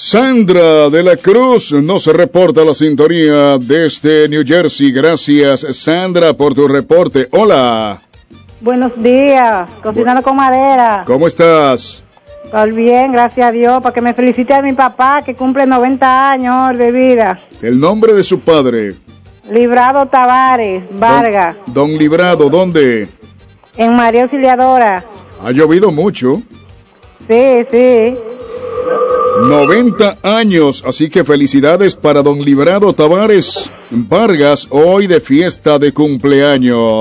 Sandra de la Cruz nos reporta la sintonía desde New Jersey. Gracias, Sandra, por tu reporte. Hola. Buenos días, cocinando con madera. ¿Cómo estás? Todo bien, gracias a Dios, para que me felicite a mi papá, que cumple 90 años de vida. El nombre de su padre. Librado Tavares, Vargas. Don Librado, ¿dónde? En María Auxiliadora. Ha llovido mucho. Sí. 90 años, así que felicidades para don Librado Tavares Vargas, hoy de fiesta de cumpleaños.